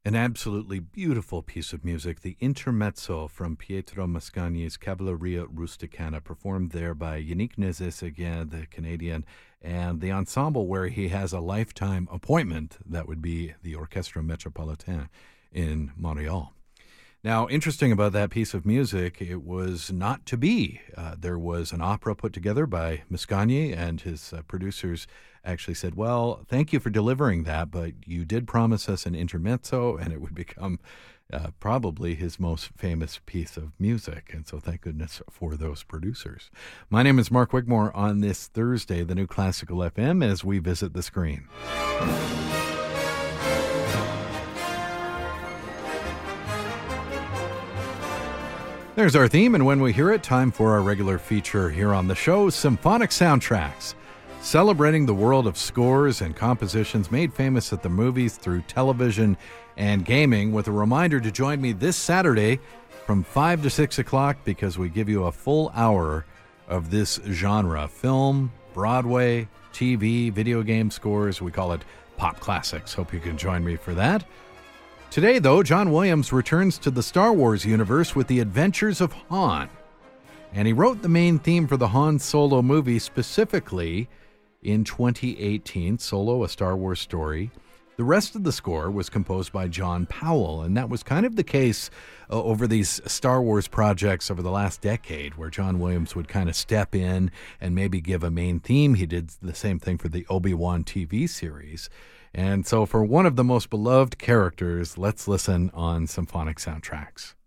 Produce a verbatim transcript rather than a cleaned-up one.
An absolutely beautiful piece of music, the Intermezzo from Pietro Mascagni's Cavalleria Rusticana, performed there by Yannick Nézet-Séguin, the Canadian, and the ensemble where he has a lifetime appointment, that would be the Orchestre Métropolitain in Montreal. Now, interesting about that piece of music, it was not to be. Uh, there was an opera put together by Mascagni, and his uh, producers actually said, well, thank you for delivering that, but you did promise us an intermezzo, and it would become uh, probably his most famous piece of music. And so thank goodness for those producers. My name is Mark Wigmore on this Thursday, the New Classical F M, as we visit the screen. There's our theme, and when we hear it, time for our regular feature here on the show, Symphonic Soundtracks, celebrating the world of scores and compositions made famous at the movies, through television and gaming, with a reminder to join me this Saturday from five to six o'clock, because we give you a full hour of this genre: film, Broadway, T V, video game scores. We call it Pop Classics. Hope you can join me for that. Today, though, John Williams returns to the Star Wars universe with The Adventures of Han. And he wrote the main theme for the Han Solo movie specifically in twenty eighteen, Solo, A Star Wars Story. The rest of the score was composed by John Powell, and that was kind of the case uh, over these Star Wars projects over the last decade, where John Williams would kind of step in and maybe give a main theme. He did the same thing for the Obi-Wan T V series. And so for one of the most beloved characters, let's listen on Symphonic Soundtracks.